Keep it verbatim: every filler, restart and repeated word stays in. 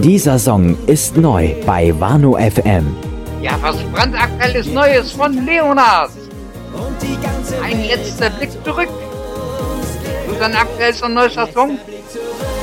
Dieser Song ist neu bei Wano F M. Ja, was brandaktuelles Neues von Leonard. Ein letzter Blick zurück. Unser aktuellster neuester Song.